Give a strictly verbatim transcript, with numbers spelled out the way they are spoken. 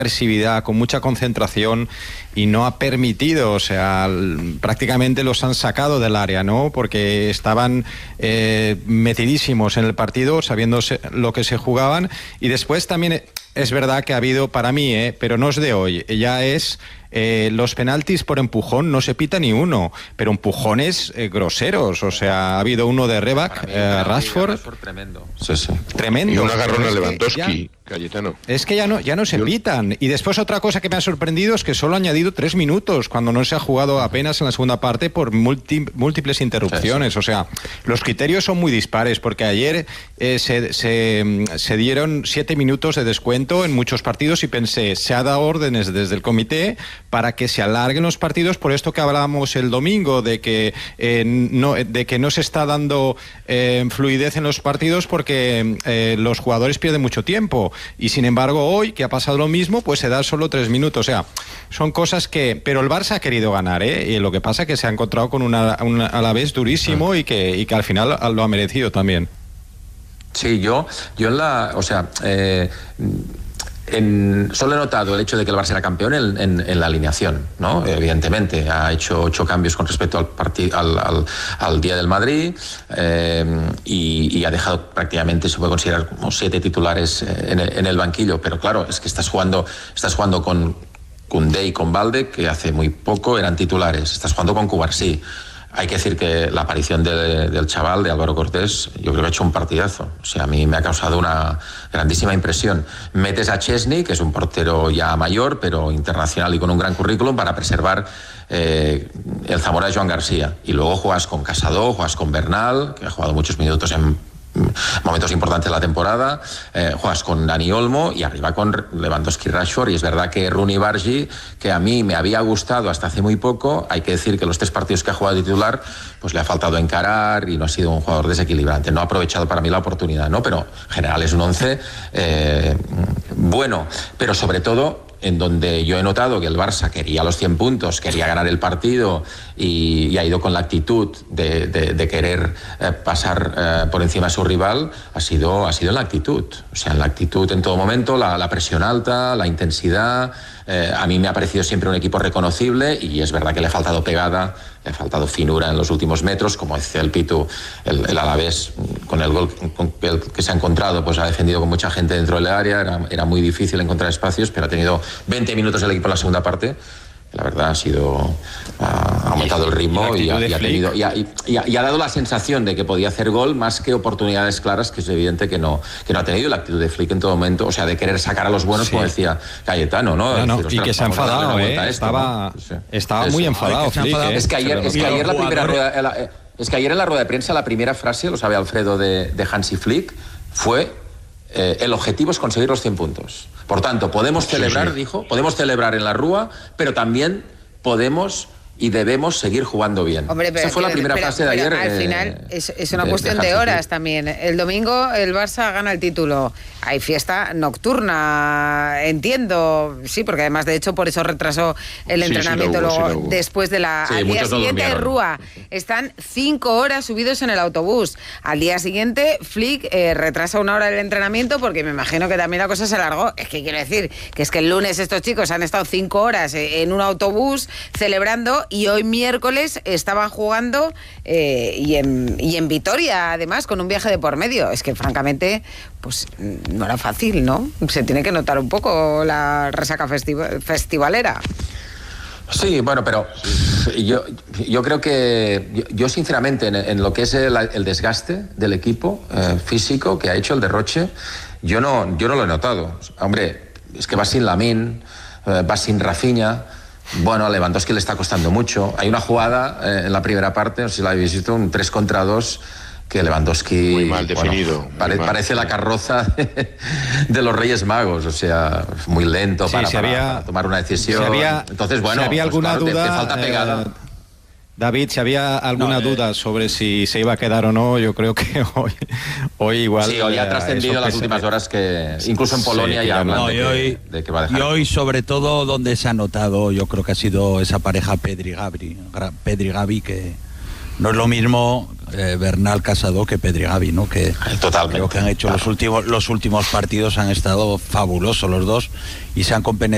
agresividad, con mucha concentración, y no ha permitido, o sea, prácticamente los han sacado del área, ¿no? Porque estaban eh, metidísimos en el partido, sabiendo lo que se jugaban. Y después también es verdad que ha habido, para mí, eh, pero no es de hoy, ya es... Eh, los penaltis por empujón no se pita ni uno, pero empujones eh, groseros. O sea, ha habido uno de Rebac, eh, Rashford, Rashford tremendo. Sí, sí. Tremendo. Y un agarrón a Es que Lewandowski, ya, Cayetano. Es que ya no, ya no se Yo... pitan. Y después otra cosa que me ha sorprendido es que solo ha añadido tres minutos cuando no se ha jugado apenas en la segunda parte por multi, múltiples interrupciones. Sí, sí. O sea, los criterios son muy dispares, porque ayer eh, se, se, se dieron siete minutos de descuento en muchos partidos y pensé, se ha dado órdenes desde el comité para que se alarguen los partidos, por esto que hablábamos el domingo, de que eh, no, de que no se está dando eh, fluidez en los partidos porque eh, los jugadores pierden mucho tiempo. Y sin embargo hoy, que ha pasado lo mismo, pues se da solo tres minutos. O sea, son cosas que... Pero el Barça ha querido ganar, ¿eh? Y lo que pasa es que se ha encontrado con una, una Alavés durísimo y que, y que al final lo ha merecido también. Sí, yo, yo en la... O sea... Eh, En, solo he notado el hecho de que el Barça era campeón en, en, en la alineación, ¿no? Evidentemente, ha hecho ocho cambios con respecto al, partid, al, al, al día del Madrid eh, y, y ha dejado prácticamente, se puede considerar, como siete titulares en el, en el banquillo. Pero claro, es que estás jugando, estás jugando con Koundé y con Balde, que hace muy poco eran titulares. Estás jugando con Cubarsí. Hay que decir que la aparición de, del chaval, de Álvaro Cortés, yo creo que ha hecho un partidazo. O sea, a mí me ha causado una grandísima impresión. Metes a Chesney, que es un portero ya mayor, pero internacional y con un gran currículum, para preservar eh, el Zamora de Joan García. Y luego juegas con Casado, juegas con Bernal, que ha jugado muchos minutos en momentos importantes de la temporada, eh, juegas con Dani Olmo y arriba con Lewandowski, Rashford. Y es verdad que Rooney Bargi, que a mí me había gustado hasta hace muy poco, hay que decir que los tres partidos que ha jugado de titular, pues le ha faltado encarar y no ha sido un jugador desequilibrante, no ha aprovechado para mí la oportunidad, ¿no? Pero en general es un once eh, bueno, pero sobre todo en donde yo he notado que el Barça quería los cien puntos, quería ganar el partido y, y ha ido con la actitud de, de, de querer eh, pasar eh, por encima de su rival, ha sido, ha sido en la actitud. O sea, en la actitud en todo momento, la, la presión alta, la intensidad. Eh, a mí me ha parecido siempre un equipo reconocible y es verdad que le ha faltado pegada, le ha faltado finura en los últimos metros, como decía el Pitu, el, el Alavés con el gol con el que se ha encontrado, pues ha defendido con mucha gente dentro del área, era, era muy difícil encontrar espacios, pero ha tenido veinte minutos el equipo en la segunda parte. La verdad ha sido, ha aumentado el ritmo y, y, ha, y, ha tenido, y, ha, y, ha, y ha dado la sensación de que podía hacer gol más que oportunidades claras, que es evidente que no, que no ha tenido. La actitud de Flick en todo momento, o sea, de querer sacar a los buenos, sí, como decía Cayetano, ¿no? no, no decir, y que se ha enfadado, ¿eh? Esto, estaba, ¿no? Sí. Estaba muy enfadado, Ay, Flick, ¿eh? Es que ayer, es que ayer la primera rueda, es que ayer en la rueda de prensa la primera frase, lo sabe Alfredo, de, de Hansi Flick, fue eh, el objetivo es conseguir los cien puntos. Por tanto, podemos celebrar, sí, sí. dijo, podemos celebrar en la Rúa, pero también podemos y debemos seguir jugando bien. Hombre, pero, esa fue la primera pero, frase pero, de ayer. Al eh, final es, es una de, cuestión de, de horas también. El domingo el Barça gana el título. Hay fiesta nocturna, entiendo, sí, porque además de hecho por eso retrasó el sí, entrenamiento sí, luego, sí, después de la... Sí, al día siguiente no Rúa. Están cinco horas subidos en el autobús. Al día siguiente Flick eh, retrasa una hora el entrenamiento porque me imagino que también la cosa se alargó. Es que quiero decir que es que el lunes estos chicos han estado cinco horas en un autobús celebrando y hoy miércoles estaban jugando eh, y, en, y en Vitoria, además, con un viaje de por medio. Es que, francamente, pues no era fácil, ¿no? Se tiene que notar un poco la resaca festiv- festivalera. Sí, bueno, pero yo, yo creo que, yo, yo sinceramente, en, en lo que es el, el desgaste del equipo eh, físico que ha hecho el derroche, yo no, yo no lo he notado. Hombre, es que va sin Lamine, eh, va sin Rafinha. Bueno, a Lewandowski le está costando mucho. Hay una jugada eh, en la primera parte, no sé si la habéis visto, un tres contra dos, que Lewandowski... Muy mal definido. Bueno, pare, muy mal. Parece la carroza de, de los Reyes Magos, o sea, muy lento sí, para, si había, para, para tomar una decisión. Si había, Entonces, bueno, si había pues, alguna claro, duda... te, te falta pegada. Eh, David, si había alguna no, eh, duda sobre si se iba a quedar o no, yo creo que hoy, hoy igual... Sí, hoy ha trascendido las últimas horas que incluso en Polonia sí, ya hablan no, de, que, hoy, de que va a dejar. Y hoy, sobre todo, donde se ha notado, yo creo que ha sido esa pareja Pedri-Gavi, Pedri-Gavi, que no es lo mismo eh, Bernal Casado que Pedri-Gavi, ¿no? Que Totalmente. Creo que han hecho claro. los últimos los últimos partidos, han estado fabulosos los dos y se han compenetrado.